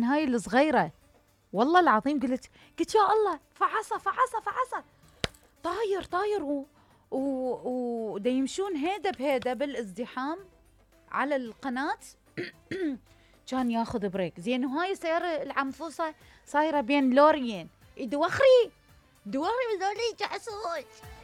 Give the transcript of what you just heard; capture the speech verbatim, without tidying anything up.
هاي الصغيرة، والله العظيم قلت قلت يا الله فعصة فعصة فعصة طاير طاير و و ودا يمشون هيدا بهيدا بالازدحام على القناة. كان ياخذ بريك زين، وهاي السيارة العنفوصة صايرة بين لوريين، دوخري دوخري ذولي جعسوس.